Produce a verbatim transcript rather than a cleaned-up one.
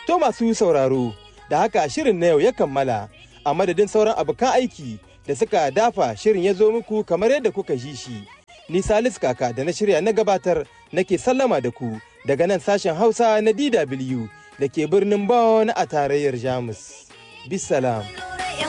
To masu sauraro, da haka shirin na yau ya kammala, a madadin sauran abokan aiki da suka dafa shirin ya zo muku kamar yadda kuka ji shi. Ni Salisu Kaka da na shirya na gabatar nake sallama da ku daga nan sashen Hausa na D W da ke birnin Bonn a tarayyar Jamus. Bisalam.